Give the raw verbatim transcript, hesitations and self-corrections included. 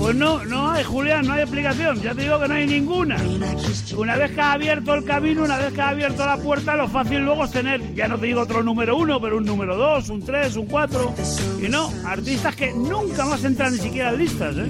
Pues no, no hay, Julián, no hay explicación. Ya te digo que no hay ninguna. Una vez que has abierto el camino, una vez que has abierto la puerta, lo fácil luego es tener, ya no te digo otro número uno, pero un número dos, un tres, un cuatro. Y no, artistas que nunca más entran ni siquiera en listas, ¿eh?